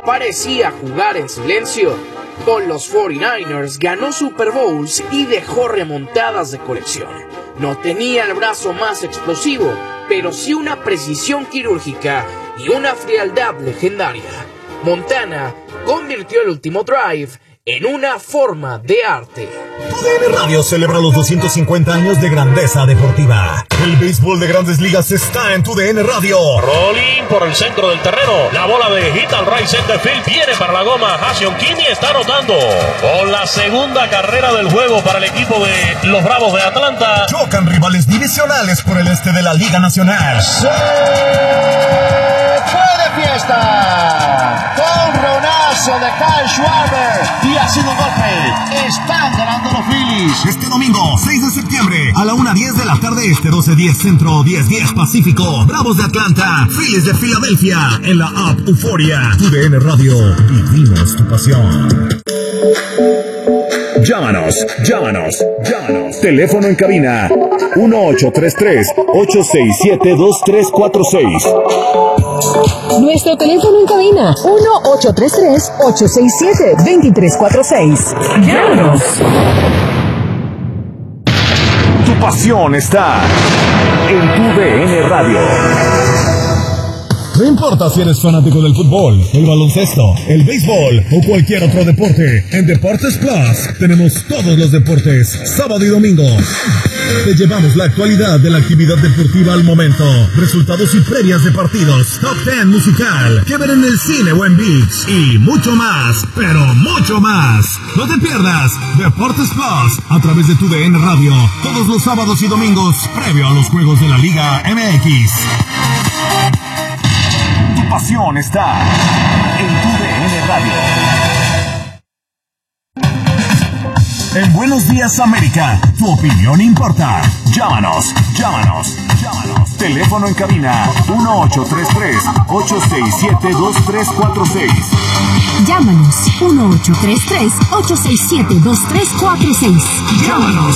parecía jugar en silencio. Con los 49ers ganó Super Bowls y dejó remontadas de colección. No tenía el brazo más explosivo, pero sí una precisión quirúrgica y una frialdad legendaria. Montana convirtió el último drive en una forma de arte. TUDN Radio celebra los 250 años de grandeza deportiva. El béisbol de Grandes Ligas está en TUDN Radio. Rolling por el centro del terreno. La bola de hit al right center field viene para la goma. Hassion Kini está anotando con la segunda carrera del juego para el equipo de los Bravos de Atlanta. Chocan rivales divisionales por el este de la Liga Nacional. ¡Se fue de fiesta! Con ronazo de Kyle Schwarber y haciendo golpe. Están ganando los Phillies. Este domingo, 6 de septiembre, a la 1:10 de la tarde este, 12:10 centro, 10:10 pacífico. Bravos de Atlanta, Phillies de Filadelfia, en la app Euforia. TUDN Radio, vivimos tu pasión. Llámanos. Teléfono en cabina 1833-867-2346. Nuestro teléfono en cabina 1833-867-2346. Llámanos. Tu pasión está en TUDN Radio. No importa si eres fanático del fútbol, el baloncesto, el béisbol o cualquier otro deporte, en Deportes Plus tenemos todos los deportes, sábado y domingo. Te llevamos la actualidad de la actividad deportiva al momento, resultados y previas de partidos, top 10 musical, que ver en el cine o en ViX y mucho más, pero mucho más. No te pierdas Deportes Plus a través de TUDN Radio, todos los sábados y domingos, previo a los juegos de la Liga MX. Tu pasión está en TUDN Radio. En Buenos Días América, tu opinión importa. Llámanos. Teléfono en cabina 1833-867-2346. Llámanos 1833-867-2346. Llámanos.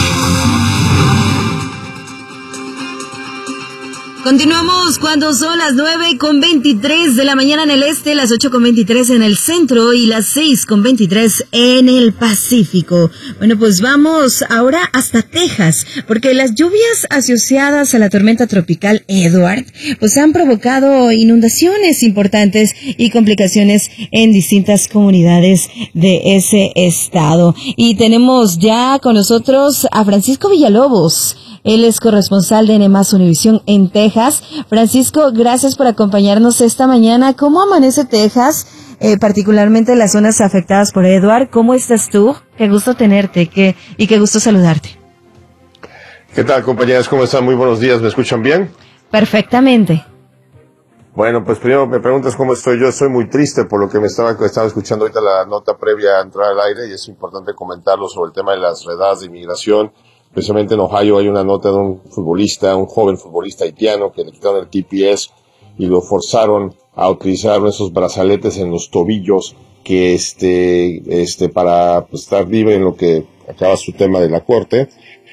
Continuamos cuando son las 9:23 de la mañana en el este, las 8:23 en el centro y las 6:23 en el Pacífico. Bueno, pues vamos ahora hasta Texas, porque las lluvias asociadas a la tormenta tropical Edward pues han provocado inundaciones importantes y complicaciones en distintas comunidades de ese estado. Y tenemos ya con nosotros a Francisco Villalobos. Él es corresponsal de N+ Univisión en Texas. Francisco, gracias por acompañarnos esta mañana. ¿Cómo amanece Texas, particularmente las zonas afectadas por Edward? ¿Cómo estás tú? Qué gusto tenerte y qué gusto saludarte. ¿Qué tal, compañeras? ¿Cómo están? Muy buenos días. ¿Me escuchan bien? Perfectamente. Bueno, pues primero me preguntas cómo estoy. Yo estoy muy triste por lo que estaba escuchando ahorita la nota previa a entrar al aire, y es importante comentarlo sobre el tema de las redadas de inmigración. Precisamente en Ohio hay una nota de un joven futbolista haitiano que le quitaron el TPS y lo forzaron a utilizar esos brazaletes en los tobillos que para estar libre en lo que acaba su tema de la corte.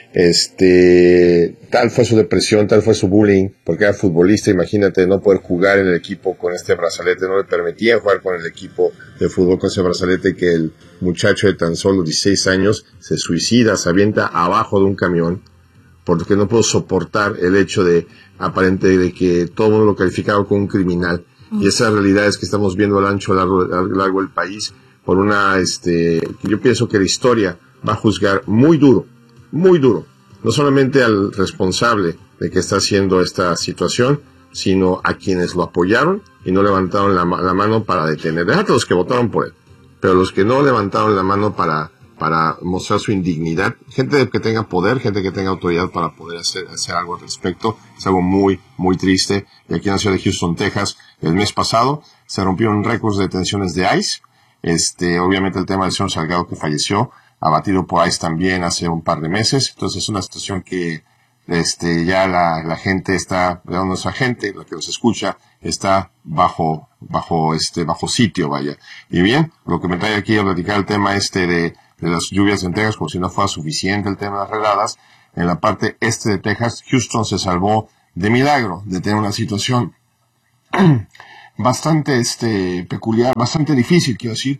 Tal fue su depresión, tal fue su bullying, porque era futbolista. Imagínate no poder jugar en el equipo con este brazalete, no le permitían jugar con el equipo de fútbol con ese brazalete, que el muchacho de tan solo 16 años se suicida, se avienta abajo de un camión, porque no pudo soportar el hecho de que todo el mundo lo calificaba como un criminal. Y esa realidad es que estamos viendo al ancho, a lo largo del país, por yo pienso que la historia va a juzgar muy duro, no solamente al responsable de que está haciendo esta situación, sino a quienes lo apoyaron y no levantaron la mano para detener. Déjate los que votaron por él, pero los que no levantaron la mano para mostrar su indignidad, gente que tenga poder, gente que tenga autoridad para poder hacer algo al respecto, es algo muy, muy triste. Y aquí en la ciudad de Houston, Texas, el mes pasado se rompieron récords de detenciones de ICE. Obviamente el tema del señor Salgado, que falleció, abatido por ICE también hace un par de meses. Entonces es una situación que ya la gente está, nuestra gente, la que nos escucha, está bajo sitio, vaya. Y bien, lo que me trae aquí a platicar el tema de las lluvias en Texas, como si no fuera suficiente el tema de las redadas. En la parte este de Texas, Houston se salvó de milagro de tener una situación bastante peculiar, bastante difícil, quiero decir,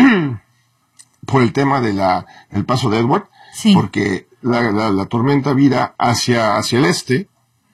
por el tema de el paso de Edward, sí, porque la tormenta vira hacia el este,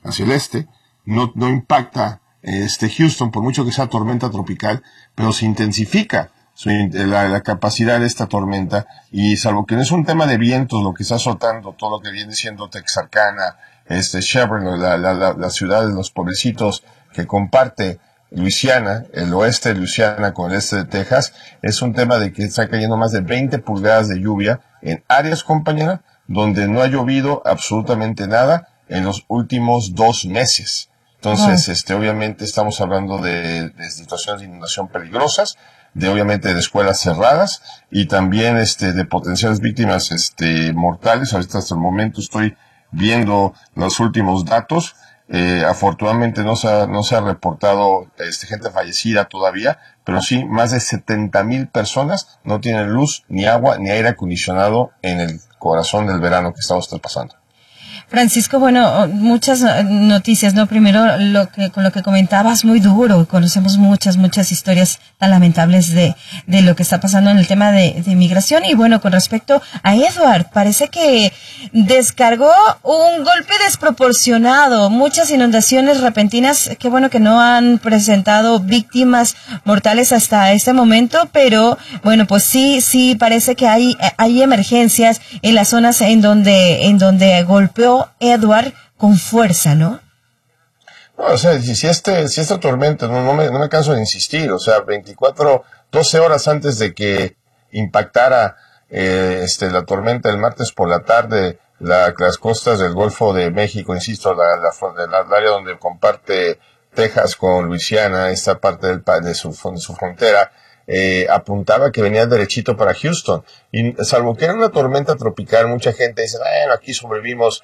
no impacta Houston, por mucho que sea tormenta tropical, pero se intensifica la capacidad de esta tormenta, y salvo que no es un tema de vientos lo que está azotando todo lo que viene siendo Texarkana, Chevron, la ciudad de los pobrecitos que comparte Luisiana, el oeste de Luisiana con el este de Texas, es un tema de que está cayendo más de 20 pulgadas de lluvia en áreas, compañera, donde no ha llovido absolutamente nada en los últimos 2 meses. Entonces, obviamente estamos hablando de situaciones de inundación peligrosas, obviamente de escuelas cerradas, y también de potenciales víctimas mortales. Ahorita hasta el momento estoy viendo los últimos datos. Afortunadamente no se ha reportado gente fallecida todavía, pero sí más de 70,000 personas no tienen luz, ni agua, ni aire acondicionado en el corazón del verano que estamos pasando. Francisco, bueno, muchas noticias, ¿no? Primero, con lo que comentabas, muy duro. Conocemos muchas historias tan lamentables de lo que está pasando en el tema de migración. Y bueno, con respecto a Edward, parece que descargó un golpe desproporcionado. Muchas inundaciones repentinas, qué bueno que no han presentado víctimas mortales hasta este momento, pero bueno, pues sí parece que hay emergencias en las zonas en donde golpeó Edward con fuerza, ¿no? No, o sea, si esta tormenta, no me canso de insistir, o sea, 12 horas antes de que impactara la tormenta el martes por la tarde, las costas del Golfo de México, insisto, el área donde comparte Texas con Luisiana, esta parte de su frontera, apuntaba que venía derechito para Houston, y salvo que era una tormenta tropical, mucha gente dice, bueno, aquí sobrevivimos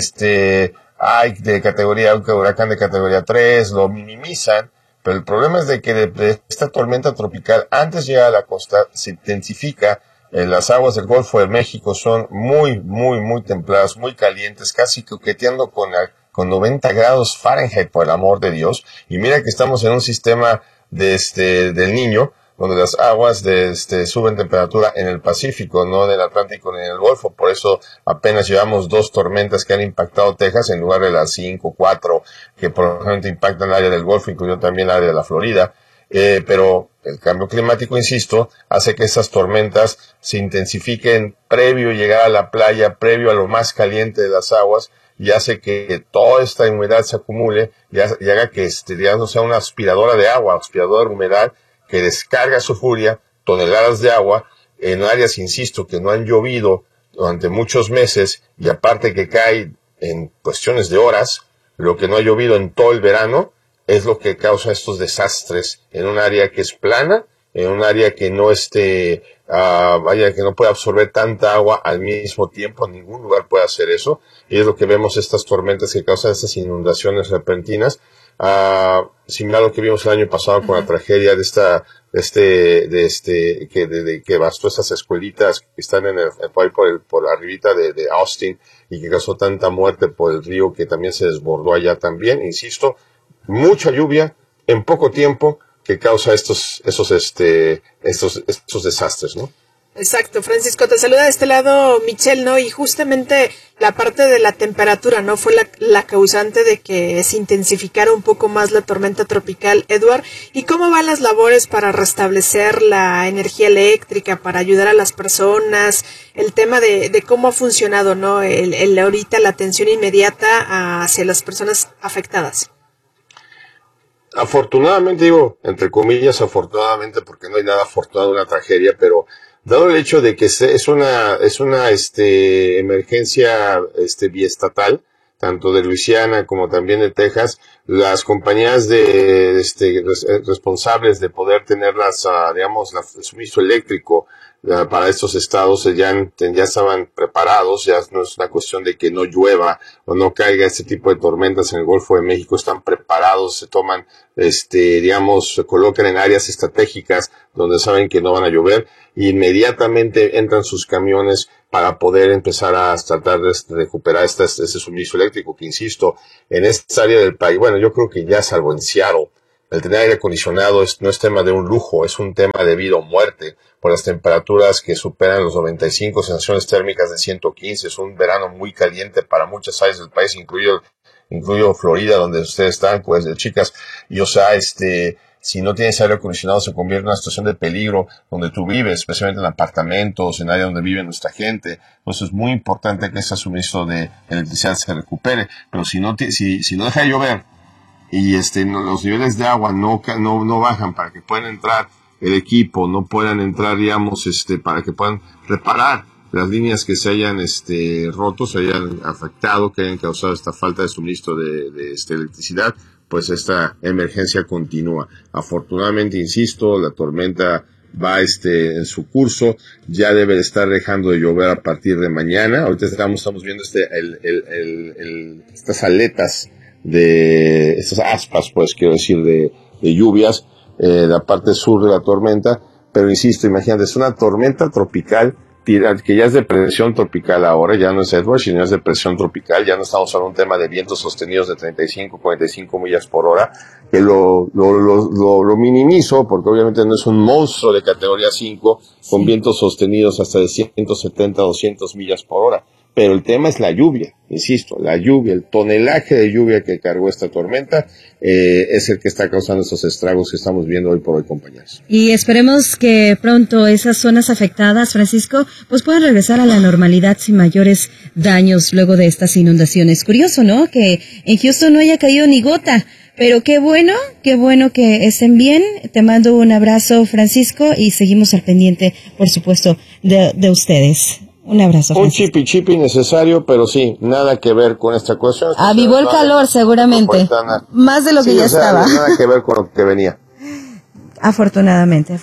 Ike de categoría, huracán de categoría 3, lo minimizan, pero el problema es de que de esta tormenta tropical, antes de llegar a la costa, se intensifica. Las aguas del Golfo de México son muy, muy, muy templadas, muy calientes, casi coqueteando con 90 grados Fahrenheit, por el amor de Dios. Y mira que estamos en un sistema del Niño, donde las aguas suben temperatura en el Pacífico, no en el Atlántico ni en el Golfo. Por eso apenas llevamos 2 tormentas que han impactado Texas en lugar de las 5, 4 que probablemente impactan el área del Golfo, incluyendo también el área de la Florida. Pero el cambio climático, insisto, hace que estas tormentas se intensifiquen previo a llegar a la playa, previo a lo más caliente de las aguas, y hace que toda esta humedad se acumule y haga que no sea una aspiradora de agua, aspiradora de humedad, que descarga su furia, toneladas de agua, en áreas, insisto, que no han llovido durante muchos meses, y aparte que cae en cuestiones de horas, lo que no ha llovido en todo el verano, es lo que causa estos desastres en un área que es plana, en un área que no que no puede absorber tanta agua al mismo tiempo. Ningún lugar puede hacer eso, y es lo que vemos, estas tormentas que causan estas inundaciones repentinas, similar a lo que vimos el año pasado con la tragedia que bastó estas escuelitas que están por arribita de Austin, y que causó tanta muerte por el río que también se desbordó allá también. Insisto, mucha lluvia en poco tiempo que causa estos desastres, ¿no? Exacto, Francisco, te saluda de este lado Michelle, ¿no? Y justamente la parte de la temperatura, ¿no? Fue la causante de que se intensificara un poco más la tormenta tropical Edward. ¿Y cómo van las labores para restablecer la energía eléctrica, para ayudar a las personas? El tema de cómo ha funcionado, ¿no? Ahorita la atención inmediata hacia las personas afectadas. Afortunadamente, digo, entre comillas, afortunadamente, porque no hay nada afortunado en una tragedia, pero dado el hecho de que es una emergencia biestatal, tanto de Luisiana como también de Texas, las compañías responsables de poder tener el suministro eléctrico para estos estados ya estaban preparados. Ya no es una cuestión de que no llueva o no caiga este tipo de tormentas en el Golfo de México. Están preparados, se toman, se colocan en áreas estratégicas donde saben que no van a llover, e inmediatamente entran sus camiones para poder empezar a tratar de recuperar ese suministro eléctrico, que insisto, en esta área del país, bueno, yo creo que ya salvo en Seattle, El tener aire acondicionado no es tema de un lujo, es un tema de vida o muerte, por las temperaturas que superan los 95, sensaciones térmicas de 115, es un verano muy caliente para muchas áreas del país, incluido Florida, donde ustedes están, pues, chicas, y o sea, si no tienes aire acondicionado se convierte en una situación de peligro donde tú vives, especialmente en apartamentos, en áreas donde vive nuestra gente. Entonces es muy importante que ese suministro de electricidad se recupere, pero si no deja de llover, y los niveles de agua no bajan para que puedan entrar el equipo, no puedan entrar, digamos, para que puedan reparar las líneas que se hayan roto, se hayan afectado, que hayan causado esta falta de suministro de electricidad, pues esta emergencia continúa. Afortunadamente, insisto, la tormenta va en su curso, ya debe estar dejando de llover a partir de mañana. Ahorita estamos viendo estas aletas estas aspas, pues quiero decir, de lluvias, la parte sur de la tormenta, pero insisto, imagínate, es una tormenta tropical que ya es depresión tropical ahora, ya no es Edward, sino es depresión tropical, ya no estamos hablando de un tema de vientos sostenidos de 35, 45 millas por hora, que lo minimizo, porque obviamente no es un monstruo de categoría 5, con vientos sostenidos hasta de 170, 200 millas por hora. Pero el tema es la lluvia, insisto, la lluvia, el tonelaje de lluvia que cargó esta tormenta es el que está causando esos estragos que estamos viendo hoy por hoy, compañeros. Y esperemos que pronto esas zonas afectadas, Francisco, pues puedan regresar a la normalidad sin mayores daños luego de estas inundaciones. Curioso, ¿no? Que en Houston no haya caído ni gota. Pero qué bueno que estén bien. Te mando un abrazo, Francisco, y seguimos al pendiente, por supuesto, de ustedes. Un abrazo, Francisco. Un chipi necesario, pero sí, nada que ver con esta cuestión. Avivó el calor, seguramente. Más de lo que ya estaba. Nada que ver con lo que venía. Afortunadamente.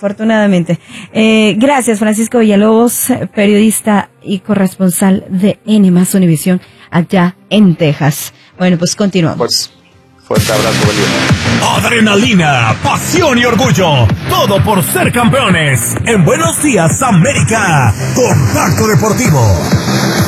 Gracias, Francisco Villalobos, periodista y corresponsal de N+ Univisión allá en Texas. Bueno, pues continuamos. Fuerte abrazo, buen día. Adrenalina, pasión y orgullo. Todo por ser campeones. En Buenos Días, América. Contacto Deportivo.